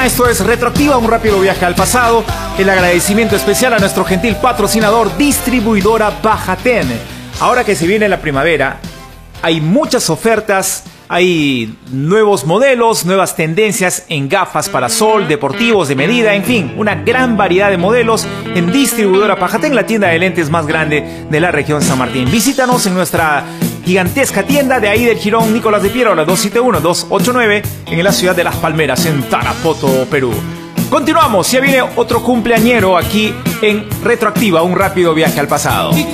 semana. Esto es Retroactiva, un rápido viaje al pasado. El agradecimiento especial a nuestro gentil patrocinador, Distribuidora Bajaten. Ahora que se viene la primavera, hay muchas ofertas, hay nuevos modelos, nuevas tendencias en gafas para sol, deportivos, de medida, en fin, una gran variedad de modelos en Distribuidora Bajaten, la tienda de lentes más grande de la región San Martín. Visítanos en nuestra gigantesca tienda de ahí del Jirón Nicolás de Piérola, 271-289, en la ciudad de Las Palmeras, en Tarapoto, Perú. Continuamos, ya viene otro cumpleañero aquí en Retroactiva, un rápido viaje al pasado.